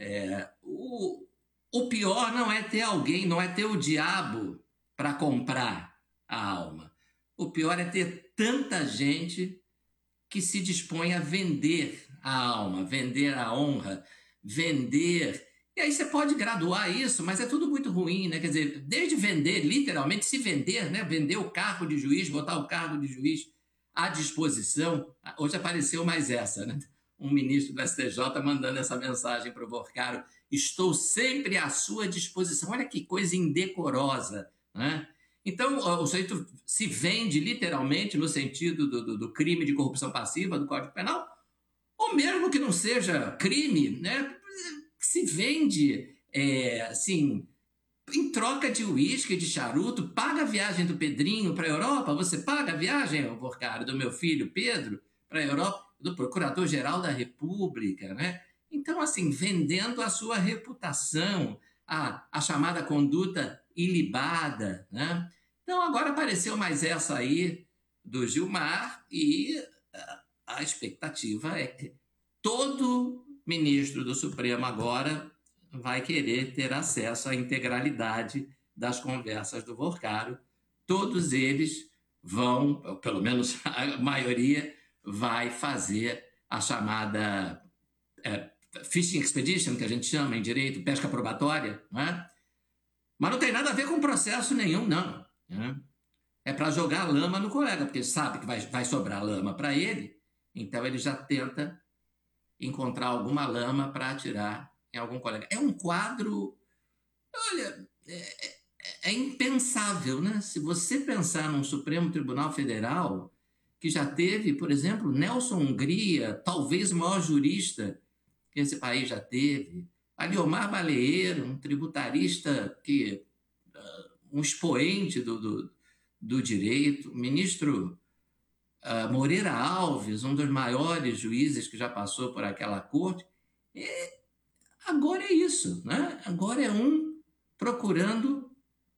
O pior não é ter alguém, não é ter o diabo para comprar a alma. O pior é ter tanta gente que se dispõe a vender a alma, vender a honra, vender. E aí você pode graduar isso, mas é tudo muito ruim, né? Quer dizer, desde vender, literalmente se vender, né? Vender o cargo de juiz, botar o cargo de juiz à disposição. Hoje apareceu mais essa, né? Um ministro do STJ mandando essa mensagem para o Vorcaro: estou sempre à sua disposição. Olha que coisa indecorosa, né? Então, o sujeito se vende literalmente no sentido do crime de corrupção passiva do Código Penal, ou mesmo que não seja crime, né? Se vende, assim, em troca de uísque, de charuto, paga a viagem do Pedrinho para a Europa, você paga a viagem, Vorcaro, do meu filho Pedro para a Europa, do Procurador-Geral da República, né? Então, assim, vendendo a sua reputação, a chamada conduta ilibada, né? Então, agora apareceu mais essa aí do Gilmar e a expectativa é que todo ministro do Supremo agora vai querer ter acesso à integralidade das conversas do Vorcaro. Todos eles vão, pelo menos a maioria, vai fazer a chamada fishing expedition, que a gente chama em direito, pesca probatória, não é? Mas não tem nada a ver com processo nenhum, não. Né? É para jogar lama no colega, porque sabe que vai sobrar lama para ele, então ele já tenta encontrar alguma lama para atirar em algum colega. É um quadro, olha, é impensável, né? Se você pensar num Supremo Tribunal Federal que já teve, por exemplo, Nelson Hungria, talvez o maior jurista que esse país já teve, Aliomar Baleeiro, um tributarista que um expoente do direito, ministro Moreira Alves, um dos maiores juízes que já passou por aquela corte. Agora é isso, né? Agora é um procurando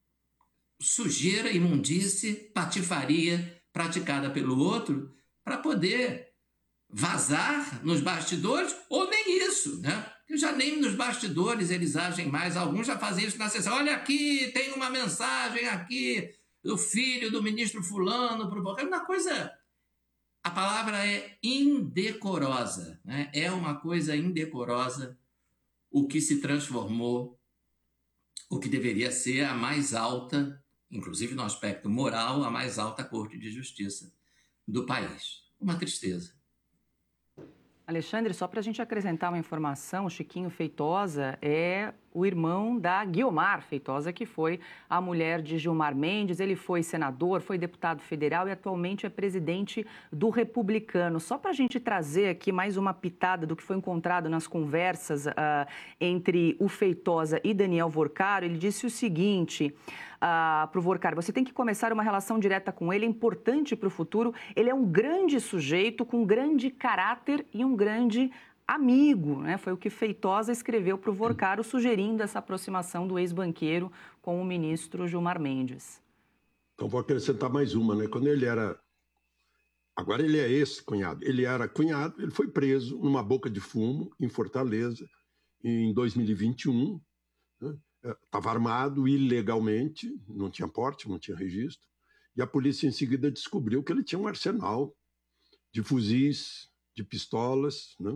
sujeira, imundície, patifaria praticada pelo outro para poder vazar nos bastidores, ou nem isso, né? Já nem nos bastidores eles agem mais. Alguns já fazem isso na sessão. Olha aqui, tem uma mensagem aqui do filho do ministro fulano provocando uma coisa. A palavra é indecorosa, né? É uma coisa indecorosa o que se transformou, o que deveria ser a mais alta, inclusive no aspecto moral, a mais alta Corte de Justiça do país. Uma tristeza. Alexandre, só para a gente acrescentar uma informação, o Chiquinho Feitosa é o irmão da Guiomar Feitosa, que foi a mulher de Gilmar Mendes. Ele foi senador, foi deputado federal e atualmente é presidente do Republicano. Só para a gente trazer aqui mais uma pitada do que foi encontrado nas conversas entre o Feitosa e Daniel Vorcaro, ele disse o seguinte para o Vorcaro: você tem que começar uma relação direta com ele, é importante para o futuro. Ele é um grande sujeito, com grande caráter e um grande amigo, né? Foi o que Feitosa escreveu para o Vorcaro, sugerindo essa aproximação do ex-banqueiro com o ministro Gilmar Mendes. Então vou acrescentar mais uma, né? Quando ele era... Agora ele é ex-cunhado. Ele era cunhado, ele foi preso numa boca de fumo em Fortaleza em 2021, né? Estava armado ilegalmente, não tinha porte, não tinha registro, e a polícia em seguida descobriu que ele tinha um arsenal de fuzis, de pistolas, né?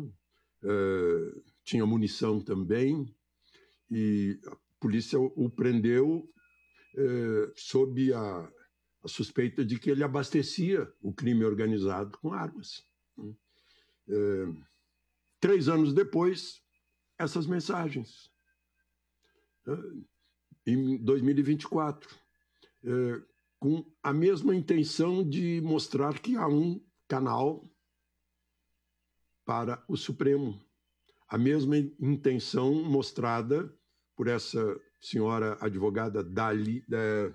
Tinha munição também, e a polícia o prendeu sob a suspeita de que ele abastecia o crime organizado com armas. 3 anos depois, essas mensagens. Em 2024, com a mesma intenção de mostrar que há um canal para o Supremo. A mesma intenção mostrada por essa senhora advogada Dalida,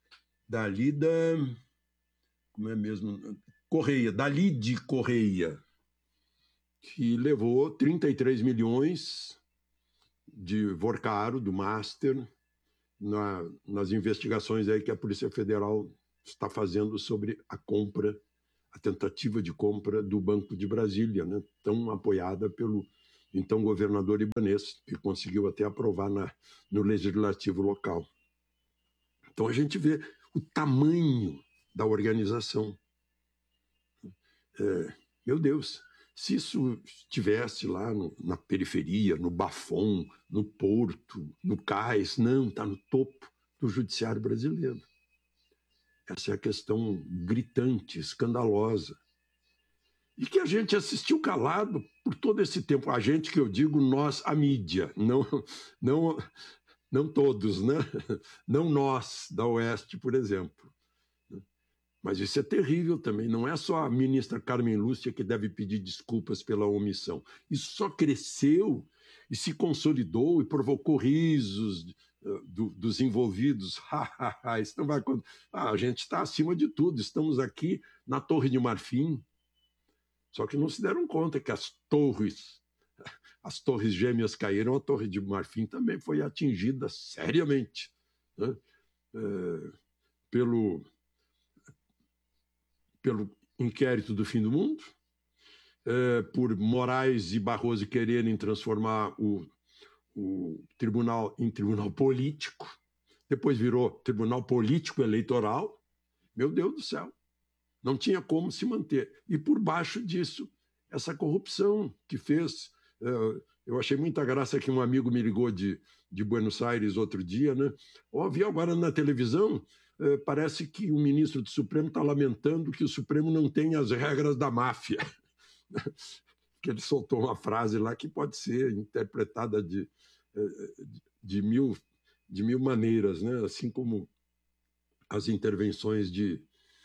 como é mesmo? Correia, Dalide Correia, que levou 33 milhões de Vorcaro, do Master, nas investigações aí que a Polícia Federal está fazendo sobre a tentativa de compra do Banco de Brasília, né, tão apoiada pelo então governador Ibanez, que conseguiu até aprovar no legislativo local. Então a gente vê o tamanho da organização. Meu Deus, se isso estivesse lá na periferia, no Bafom, no Porto, no Cais, não, está no topo do judiciário brasileiro. Essa é a questão gritante, escandalosa. E que a gente assistiu calado por todo esse tempo. A gente, que eu digo, nós, a mídia, não todos, né? Não nós, da Oeste, por exemplo. Mas isso é terrível também. Não é só a ministra Carmen Lúcia que deve pedir desculpas pela omissão. Isso só cresceu e se consolidou e provocou risos dos envolvidos. Isso não vai acontecer. A gente está acima de tudo. Estamos aqui na Torre de Marfim. Só que não se deram conta que as torres gêmeas caíram, a Torre de Marfim também foi atingida seriamente, né? Pelo inquérito do fim do mundo, por Moraes e Barroso quererem transformar o tribunal em tribunal político, depois virou tribunal político eleitoral. Meu Deus do céu, não tinha como se manter. E por baixo disso, essa corrupção que fez. Eu achei muita graça que um amigo me ligou de Buenos Aires outro dia, né? Vi agora na televisão, parece que o ministro do Supremo está lamentando que o Supremo não tem as regras da máfia. Que ele soltou uma frase lá que pode ser interpretada de mil maneiras, né? Assim como as intervenções de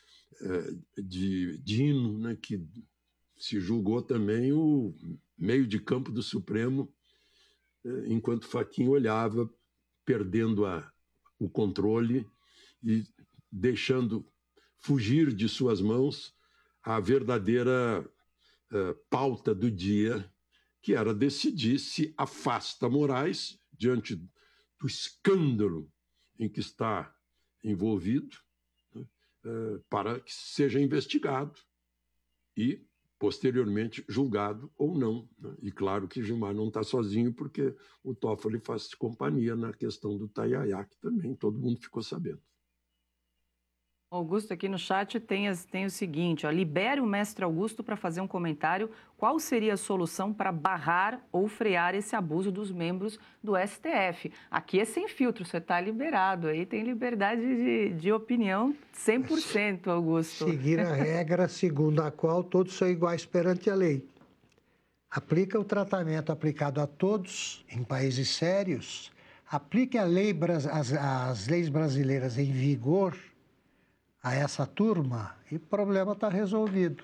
Dino, né? Que se julgou também o meio de campo do Supremo, enquanto Fachin olhava, perdendo o controle e deixando fugir de suas mãos a verdadeira pauta do dia, que era decidir se afasta Moraes diante do escândalo em que está envolvido, né, para que seja investigado e posteriormente julgado ou não, né? E claro que Gilmar não está sozinho, porque o Toffoli faz companhia na questão do Tayaya, que também todo mundo ficou sabendo. Augusto, aqui no chat tem o seguinte, libere o mestre Augusto para fazer um comentário. Qual seria a solução para barrar ou frear esse abuso dos membros do STF? Aqui é sem filtro, você está liberado, aí tem liberdade de opinião 100%, Augusto. Seguir a regra segundo a qual todos são iguais perante a lei. Aplica o tratamento aplicado a todos em países sérios, aplique as leis brasileiras em vigor a essa turma e o problema está resolvido.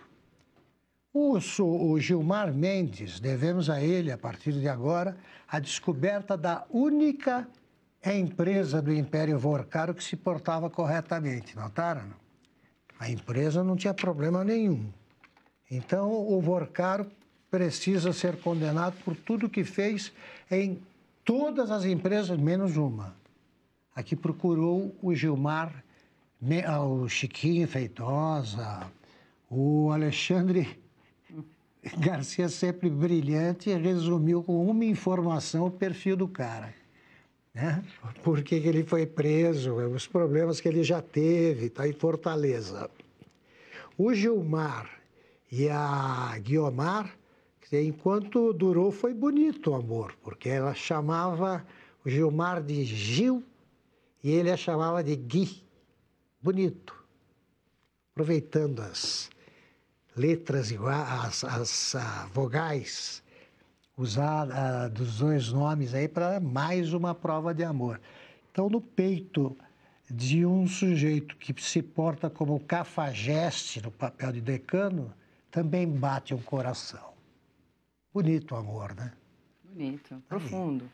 O Gilmar Mendes, devemos a ele, a partir de agora, a descoberta da única empresa do Império Vorcaro que se portava corretamente. Notaram? A empresa não tinha problema nenhum. Então, o Vorcaro precisa ser condenado por tudo que fez em todas as empresas, menos uma. A que procurou o Gilmar, o Chiquinho Feitosa, o Alexandre Garcia, sempre brilhante, resumiu com uma informação o perfil do cara, né? Por que ele foi preso, os problemas que ele já teve, está em Fortaleza. O Gilmar e a Guiomar, enquanto durou, foi bonito o amor, porque ela chamava o Gilmar de Gil e ele a chamava de Gui. Bonito, aproveitando as letras iguais, as vogais usadas dos dois nomes aí para mais uma prova de amor. Então, no peito de um sujeito que se porta como cafajeste no papel de decano, também bate um coração. Bonito o amor, né? Bonito, profundo.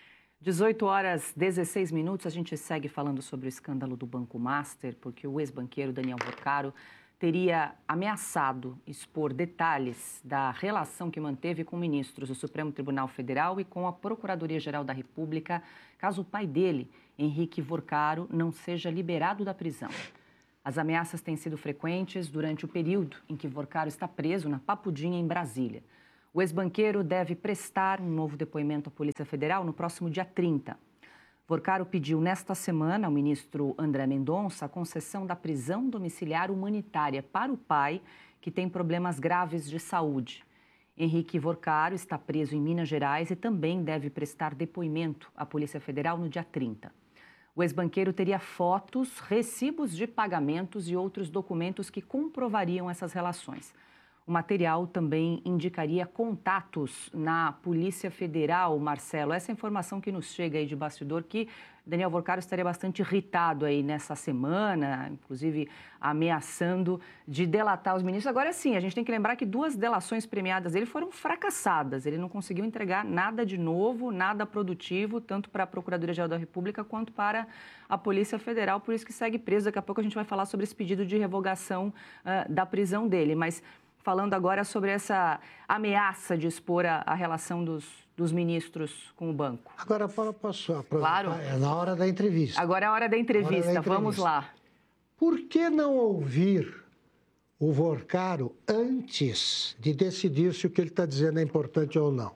18h16, a gente segue falando sobre o escândalo do Banco Master, porque o ex-banqueiro Daniel Vorcaro teria ameaçado expor detalhes da relação que manteve com ministros do Supremo Tribunal Federal e com a Procuradoria-Geral da República, caso o pai dele, Henrique Vorcaro, não seja liberado da prisão. As ameaças têm sido frequentes durante o período em que Vorcaro está preso na Papudinha, em Brasília. O ex-banqueiro deve prestar um novo depoimento à Polícia Federal no próximo dia 30. Vorcaro pediu nesta semana ao ministro André Mendonça a concessão da prisão domiciliar humanitária para o pai, que tem problemas graves de saúde. Henrique Vorcaro está preso em Minas Gerais e também deve prestar depoimento à Polícia Federal no dia 30. O ex-banqueiro teria fotos, recibos de pagamentos e outros documentos que comprovariam essas relações. O material também indicaria contatos na Polícia Federal, Marcelo. Essa informação que nos chega aí de bastidor, que Daniel Vorcaro estaria bastante irritado aí nessa semana, inclusive ameaçando de delatar os ministros. Agora sim, a gente tem que lembrar que 2 delações premiadas dele foram fracassadas. Ele não conseguiu entregar nada de novo, nada produtivo, tanto para a Procuradoria-Geral da República quanto para a Polícia Federal. Por isso que segue preso. Daqui a pouco a gente vai falar sobre esse pedido de revogação da prisão dele. Mas falando agora sobre essa ameaça de expor a relação dos ministros com o banco. Agora, Paula, posso aproveitar? Claro. É na hora da entrevista. Agora é a hora da entrevista. Vamos lá. Por que não ouvir o Vorcaro antes de decidir se o que ele está dizendo é importante ou não?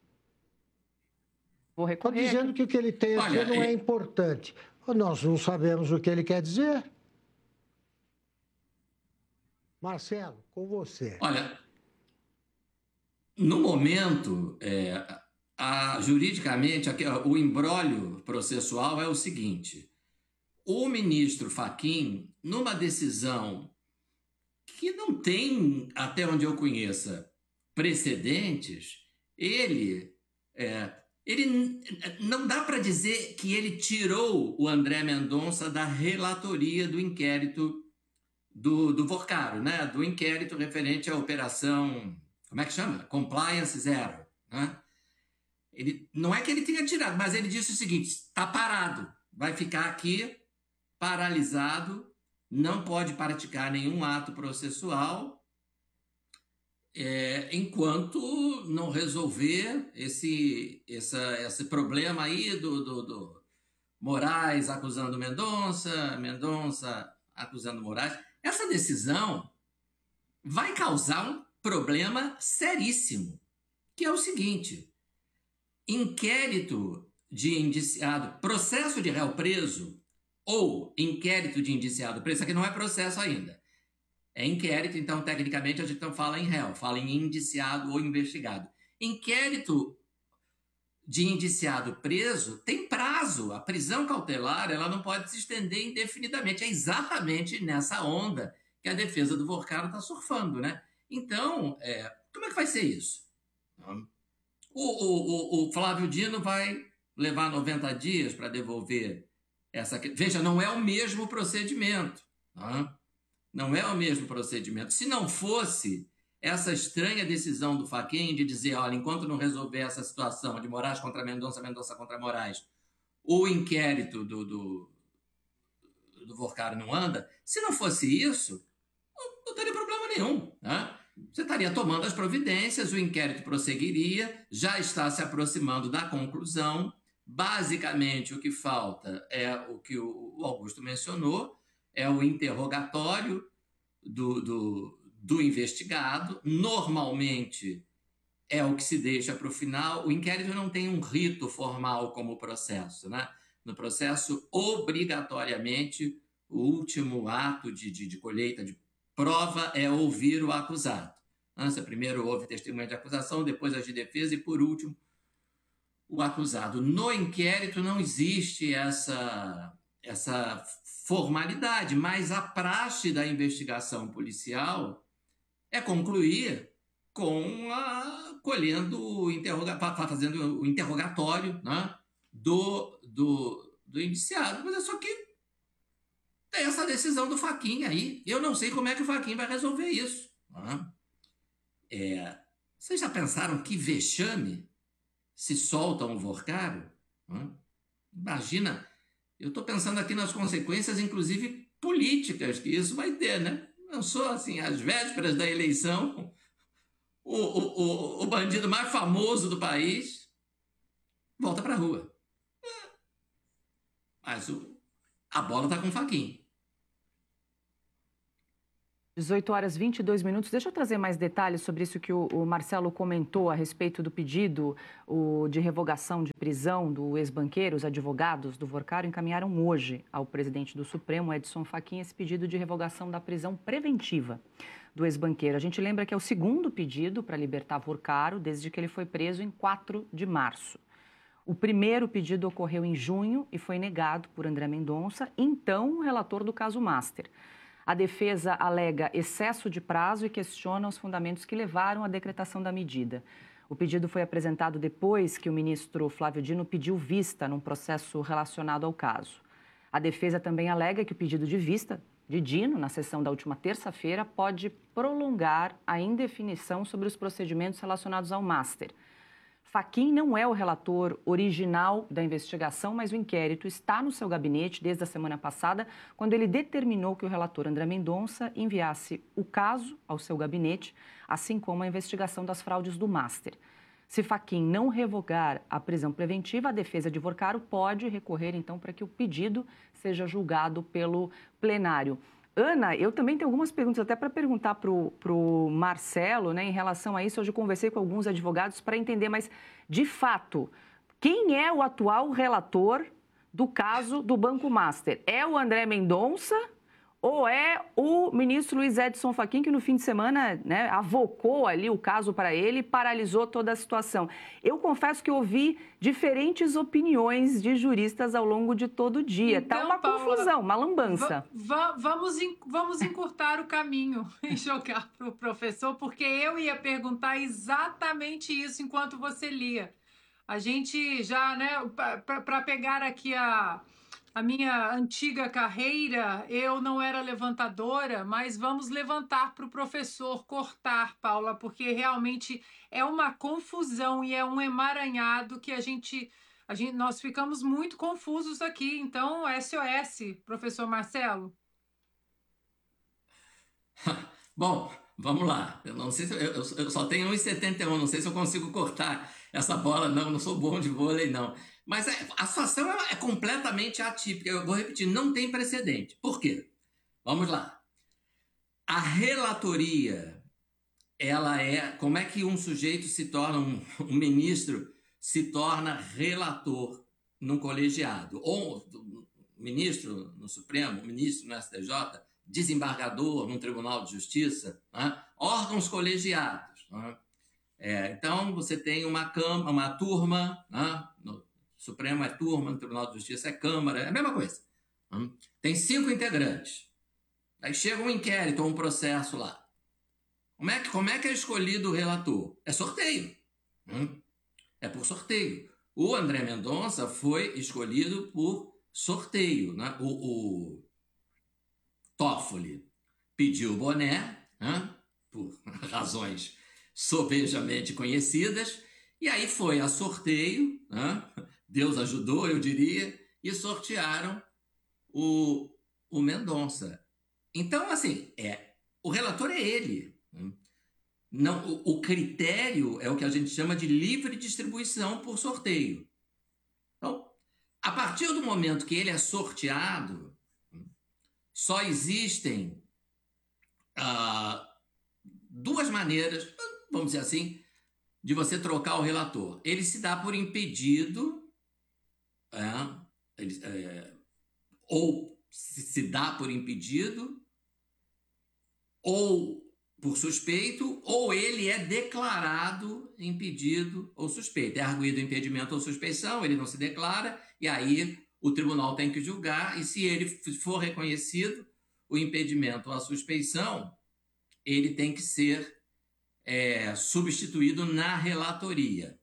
Vou recorrer. Está dizendo que o que ele tem a dizer não é importante. Nós não sabemos o que ele quer dizer. Marcelo, com você. Olha, no momento, juridicamente, o imbróglio processual é o seguinte: o ministro Fachin, numa decisão que não tem, até onde eu conheça, precedentes, ele não dá para dizer que ele tirou o André Mendonça da relatoria do inquérito do Vorcaro, né? Do inquérito referente à operação, como é que chama? Compliance Zero. Né? Não é que ele tenha tirado, mas ele disse o seguinte: está parado, vai ficar aqui paralisado, não pode praticar nenhum ato processual enquanto não resolver esse problema aí do Moraes acusando Mendonça acusando Moraes. Essa decisão vai causar um problema seríssimo, que é o seguinte: inquérito de indiciado, processo de réu preso ou inquérito de indiciado preso, isso aqui não é processo ainda, é inquérito, então tecnicamente a gente não fala em réu, fala em indiciado ou investigado. Inquérito de indiciado preso tem prazo, a prisão cautelar ela não pode se estender indefinidamente. É exatamente nessa onda que a defesa do Vorcaro está surfando, né? Então, como é que vai ser isso? O Flávio Dino vai levar 90 dias para devolver essa... Veja, não é o mesmo procedimento. Não é o mesmo procedimento. Se não fosse essa estranha decisão do Fachin de dizer, olha, enquanto não resolver essa situação de Moraes contra Mendonça, Mendonça contra Moraes, o inquérito do Vorcaro não anda, se não fosse isso, não teria problema nenhum. Né? Você estaria tomando as providências, o inquérito prosseguiria, já está se aproximando da conclusão. Basicamente, o que falta é o que o Augusto mencionou, é o interrogatório do investigado. Normalmente é o que se deixa para o final. O inquérito não tem um rito formal como o processo. Né? No processo, obrigatoriamente, o último ato de colheita de prova é ouvir o acusado. Você primeiro ouve testemunha de acusação, depois as de defesa e, por último, o acusado. No inquérito não existe essa formalidade, mas a praxe da investigação policial é concluir fazendo o interrogatório, né, do indiciado. Mas é só que tem essa decisão do Fachin aí. Eu não sei como é que o Fachin vai resolver isso. Né? Vocês já pensaram que vexame se solta um Vorcaro? Imagina, eu estou pensando aqui nas consequências, inclusive políticas, que isso vai ter, né? Não sou assim, às vésperas da eleição, o bandido mais famoso do país volta para a rua. Mas a bola está com o Fachin. 18h22. Deixa eu trazer mais detalhes sobre isso que o Marcelo comentou a respeito do pedido de revogação de prisão do ex-banqueiro. Os advogados do Vorcaro encaminharam hoje ao presidente do Supremo, Edson Fachin, esse pedido de revogação da prisão preventiva do ex-banqueiro. A gente lembra que é o segundo pedido para libertar Vorcaro desde que ele foi preso em 4 de março. O primeiro pedido ocorreu em junho e foi negado por André Mendonça, então relator do caso Master. A defesa alega excesso de prazo e questiona os fundamentos que levaram à decretação da medida. O pedido foi apresentado depois que o ministro Flávio Dino pediu vista num processo relacionado ao caso. A defesa também alega que o pedido de vista de Dino, na sessão da última terça-feira, pode prolongar a indefinição sobre os procedimentos relacionados ao Master. Fachin não é o relator original da investigação, mas o inquérito está no seu gabinete desde a semana passada, quando ele determinou que o relator André Mendonça enviasse o caso ao seu gabinete, assim como a investigação das fraudes do Master. Se Fachin não revogar a prisão preventiva, a defesa de Vorcaro pode recorrer, então, para que o pedido seja julgado pelo plenário. Ana, eu também tenho algumas perguntas até para perguntar para o Marcelo, né, em relação a isso. Hoje eu conversei com alguns advogados para entender, mas, de fato, quem é o atual relator do caso do Banco Master? É o André Mendonça ou é o ministro Luiz Edson Fachin, que no fim de semana, né, avocou ali o caso para ele e paralisou toda a situação? Eu confesso que ouvi diferentes opiniões de juristas ao longo de todo o dia. Então, tá uma confusão, uma lambança. Vamos encurtar o caminho e jogar para o professor, porque eu ia perguntar exatamente isso enquanto você lia. A gente já, né, para pegar aqui a minha antiga carreira, eu não era levantadora, mas vamos levantar para o professor cortar, Paula, porque realmente é uma confusão e é um emaranhado que nós ficamos muito confusos aqui. Então, SOS, professor Marcelo. Bom, vamos lá. Eu não sei se eu só tenho 1,71, não sei se eu consigo cortar essa bola, não sou bom de vôlei, não. Mas a situação é completamente atípica. Eu vou repetir, não tem precedente. Por quê? Vamos lá. A relatoria, ela é... Como é que um sujeito se torna, um ministro se torna relator num colegiado? Ou ministro no Supremo, ministro no STJ, desembargador num Tribunal de Justiça, né? Órgãos colegiados. Né? Então, você tem uma turma, né? No Supremo é turma, no Tribunal de Justiça é Câmara, é a mesma coisa. Tem 5 integrantes. Aí chega um inquérito ou um processo lá. Como é que é escolhido o relator? É sorteio. É por sorteio. O André Mendonça foi escolhido por sorteio. Né? O Toffoli pediu o boné, né? Por razões sobejamente conhecidas, e aí foi a sorteio, né? Deus ajudou, eu diria, e sortearam o Mendonça. Então, assim, o relator é ele. Não, o critério é o que a gente chama de livre distribuição por sorteio. Então, a partir do momento que ele é sorteado, só existem 2 maneiras, vamos dizer assim, de você trocar o relator. Ele se dá por impedido, ou se dá por impedido, ou por suspeito, ou ele é declarado impedido ou suspeito. É arguido impedimento ou suspeição, ele não se declara, e aí o tribunal tem que julgar, e se ele for reconhecido, o impedimento ou a suspeição, ele tem que ser substituído na relatoria.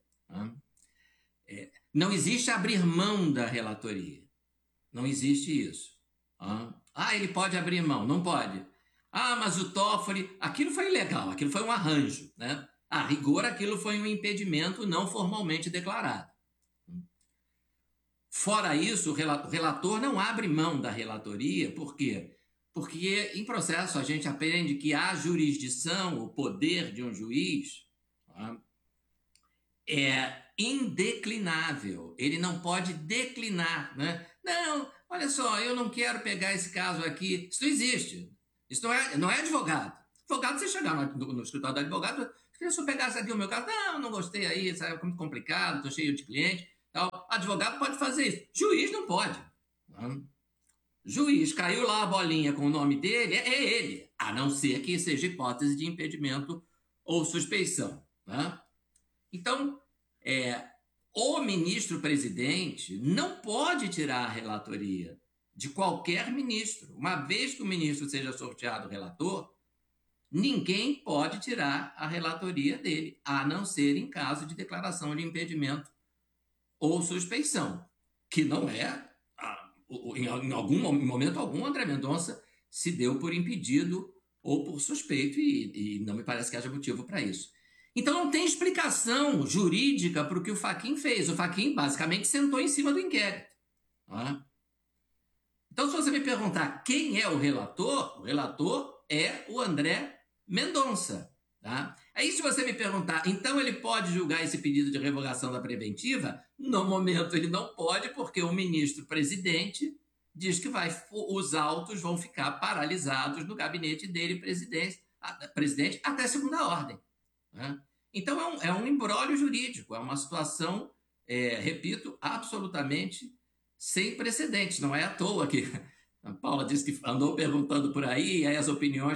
Não existe abrir mão da relatoria. Não existe isso. Ele pode abrir mão. Não pode. Mas o Toffoli... Aquilo foi ilegal, aquilo foi um arranjo. Né? A rigor, aquilo foi um impedimento não formalmente declarado. Fora isso, o relator não abre mão da relatoria. Por quê? Porque em processo a gente aprende que a jurisdição, o poder de um juiz, é indeclinável. Ele não pode declinar. Né? Não, olha só, eu não quero pegar esse caso aqui. Isso não existe. Isso não é advogado. Advogado, você chegar no escritório do advogado, se eu pegasse aqui o meu caso, não gostei aí, isso é muito complicado, estou cheio de cliente. Tal. Advogado pode fazer isso. Juiz não pode. Juiz, caiu lá a bolinha com o nome dele, é ele. A não ser que seja hipótese de impedimento ou suspeição. Né? Então, o ministro-presidente não pode tirar a relatoria de qualquer ministro. Uma vez que o ministro seja sorteado relator, ninguém pode tirar a relatoria dele, a não ser em caso de declaração de impedimento ou suspeição, que não é, em algum momento algum, André Mendonça se deu por impedido ou por suspeito e não me parece que haja motivo para isso. Então não tem explicação jurídica para o que o Fachin fez. O Fachin basicamente sentou em cima do inquérito. Tá? Então, se você me perguntar quem é o relator é o André Mendonça. Tá? Aí, se você me perguntar, então ele pode julgar esse pedido de revogação da preventiva? No momento ele não pode, porque o ministro-presidente diz que os autos vão ficar paralisados no gabinete dele, presidente, até segunda ordem. Né? Então, é um imbróglio jurídico, é uma situação, repito, absolutamente sem precedentes. Não é à toa que a Paula disse que andou perguntando por aí as opiniões.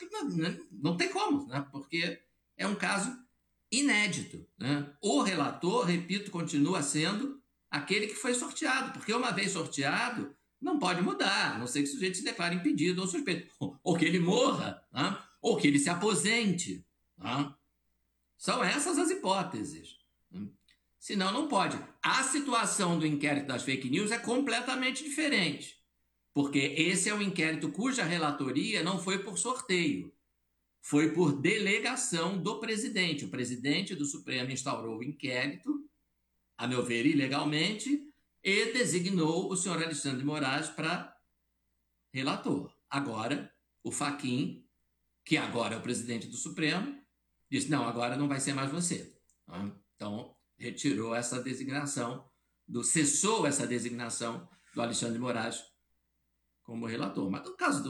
Não tem como, né? Porque é um caso inédito. Né? O relator, repito, continua sendo aquele que foi sorteado, porque uma vez sorteado, não pode mudar, a não ser que o sujeito se declare impedido ou suspeito, ou que ele morra, né? Ou que ele se aposente. Né? São essas as hipóteses. Senão, não pode. A situação do inquérito das fake news é completamente diferente, porque esse é um inquérito cuja relatoria não foi por sorteio, foi por delegação do presidente. O presidente do Supremo instaurou o inquérito, a meu ver, ilegalmente, e designou o senhor Alexandre de Moraes para relator. Agora, o Fachin, que agora é o presidente do Supremo, disse, não, agora não vai ser mais você. Então, retirou essa designação, cessou essa designação do Alexandre de Moraes como relator. Mas no caso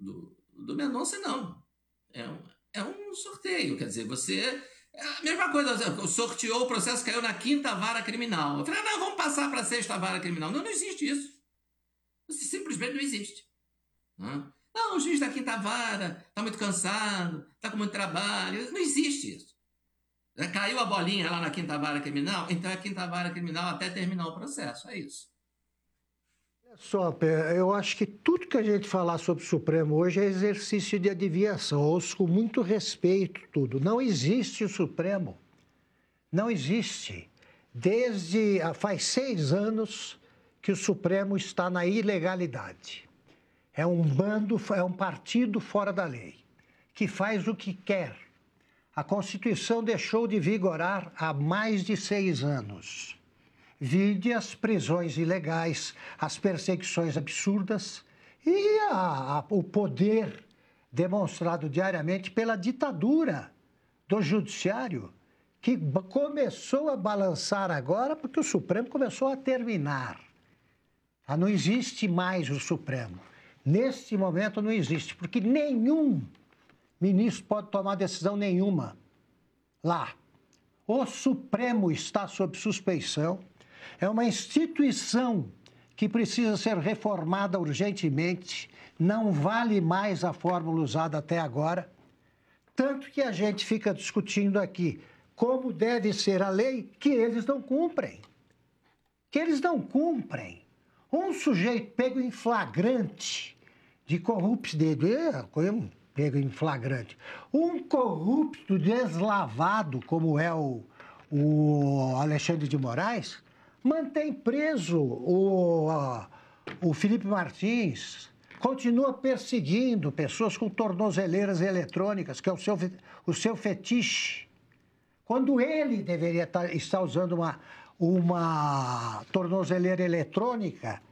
do Mendonça, não. É um sorteio, quer dizer, você... A mesma coisa, sorteou o processo, caiu na 5ª vara criminal. Eu falei, não, vamos passar para a 6ª vara criminal. Não existe isso. Simplesmente não existe. Não, o juiz da 5ª vara está muito cansado, está com muito trabalho. Não existe isso. Caiu a bolinha lá na 5ª vara criminal, então é a 5ª vara criminal até terminar o processo. É isso. Só, eu acho que tudo que a gente falar sobre o Supremo hoje é exercício de adivinhação. Eu ouço com muito respeito tudo. Não existe o Supremo. Não existe. Faz 6 anos que o Supremo está na ilegalidade. É um partido fora da lei, que faz o que quer. A Constituição deixou de vigorar há mais de 6 anos. Vide as prisões ilegais, as perseguições absurdas e o poder demonstrado diariamente pela ditadura do judiciário, que começou a balançar agora porque o Supremo começou a terminar. Não existe mais o Supremo. Neste momento não existe, porque nenhum ministro pode tomar decisão nenhuma lá. O Supremo está sob suspeição. É uma instituição que precisa ser reformada urgentemente. Não vale mais a fórmula usada até agora. Tanto que a gente fica discutindo aqui como deve ser a lei, que eles não cumprem. Que eles não cumprem. Um sujeito pego em flagrante de corrupção pego em flagrante. Um corrupto deslavado, como é o Alexandre de Moraes, mantém preso o Felipe Martins, continua perseguindo pessoas com tornozeleiras eletrônicas, que é o seu fetiche, quando ele deveria estar usando uma tornozeleira eletrônica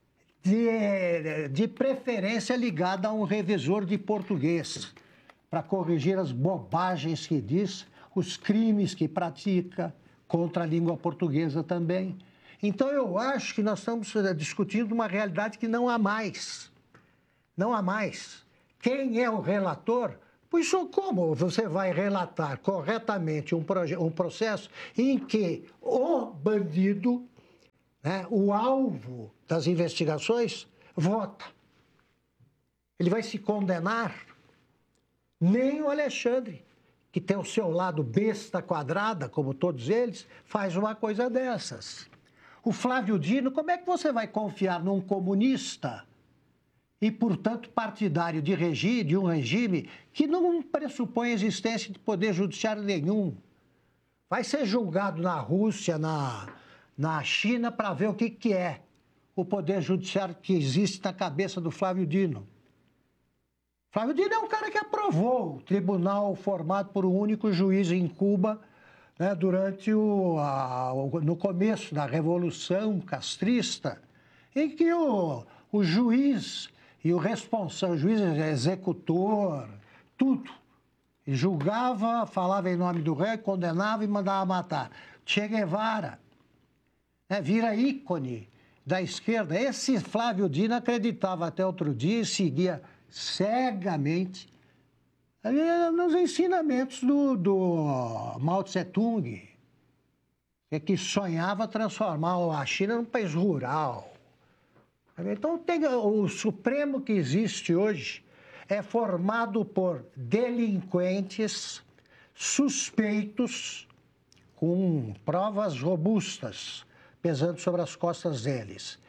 de preferência ligada a um revisor de português, para corrigir as bobagens que diz, os crimes que pratica contra a língua portuguesa também. Então, eu acho que nós estamos discutindo uma realidade que não há mais. Não há mais. quem é o relator? Pois como você vai relatar corretamente um processo em que o bandido, né, o alvo das investigações, vota? Ele vai se condenar? Nem o Alexandre, que tem o seu lado besta quadrada, como todos eles, faz uma coisa dessas. O Flávio Dino, como é que você vai confiar num comunista e, portanto, partidário de um regime que não pressupõe a existência de poder judiciário nenhum? Vai ser julgado na Rússia, na China, para ver o que é o poder judiciário que existe na cabeça do Flávio Dino. Flávio Dino é um cara que aprovou o tribunal formado por um único juiz em Cuba, né, durante no começo da Revolução Castrista, em que o juiz e o responsável, o juiz executor, tudo, julgava, falava em nome do rei, condenava e mandava matar. Che Guevara, né, vira ícone da esquerda. Esse Flávio Dino acreditava até outro dia e seguia cegamente nos ensinamentos do Mao Tse-tung, que sonhava transformar a China num país rural. Então, o Supremo que existe hoje é formado por delinquentes suspeitos com provas robustas pesando sobre as costas deles,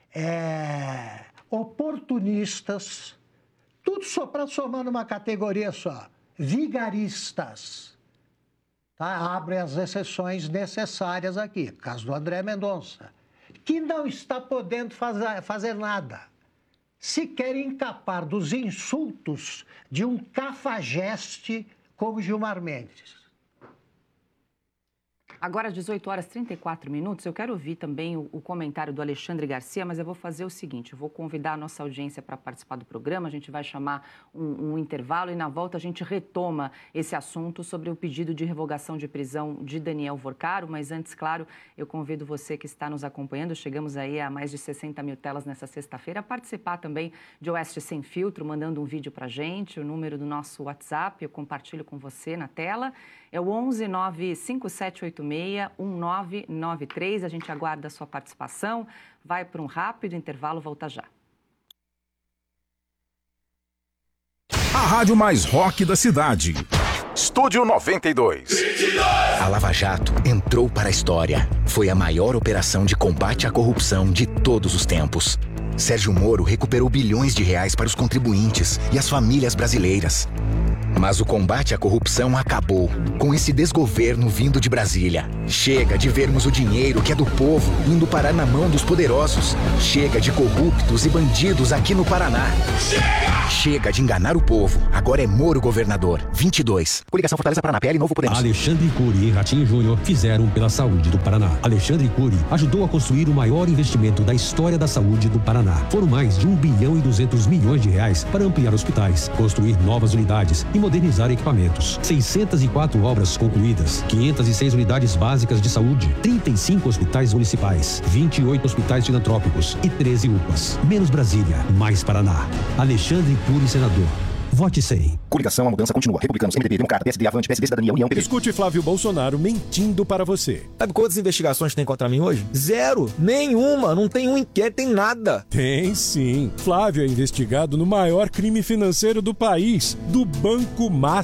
oportunistas, tudo só para somar numa categoria só, vigaristas. Tá? Abre as exceções necessárias aqui, caso do André Mendonça, que não está podendo fazer nada, sequer encapar dos insultos de um cafajeste como Gilmar Mendes. Agora, às 18 horas e 34 minutos, eu quero ouvir também o comentário do Alexandre Garcia, mas eu vou fazer o seguinte, eu vou convidar a nossa audiência para participar do programa, a gente vai chamar um intervalo e na volta a gente retoma esse assunto sobre o pedido de revogação de prisão de Daniel Vorcaro, mas antes, claro, eu convido você que está nos acompanhando, chegamos aí a mais de 60 mil telas nessa sexta-feira, a participar também de Oeste Sem Filtro, mandando um vídeo para a gente, o número do nosso WhatsApp, eu compartilho com você na tela, é o 11 95786 1993. A gente aguarda a sua participação. Vai para um rápido intervalo, volta já. A rádio mais rock da cidade. Estúdio 92. A Lava Jato entrou para a história. Foi a maior operação de combate à corrupção de todos os tempos. Sérgio Moro recuperou bilhões de reais para os contribuintes e as famílias brasileiras. Mas o combate à corrupção acabou com esse desgoverno vindo de Brasília. Chega de vermos o dinheiro que é do povo indo parar na mão dos poderosos. Chega de corruptos e bandidos aqui no Paraná. Chega de enganar o povo. Agora é Moro governador. 22. Coligação Fortaleza Paraná, PL Novo Podemos. Alexandre Cury e Ratinho Júnior fizeram pela saúde do Paraná. Alexandre Cury ajudou a construir o maior investimento da história da saúde do Paraná. Foram mais de 1 bilhão e 200 milhões de reais para ampliar hospitais, construir novas unidades e modernizar equipamentos. 604 obras concluídas, 506 unidades básicas de saúde, 35 hospitais municipais, 28 hospitais filantrópicos e 13 UPAs. Menos Brasília, mais Paraná. Alexandre Cury, senador. Vote 100. Coligação, a mudança continua. Republicanos, MDB, Democrata, PSD, Avante, PSD, Cidadania, União, PV. Escute Flávio Bolsonaro mentindo para você. Sabe quantas investigações tem contra mim hoje? 0. Nenhuma. Não tem um inquérito, tem nada. Tem sim. Flávio é investigado no maior crime financeiro do país, do Banco Master.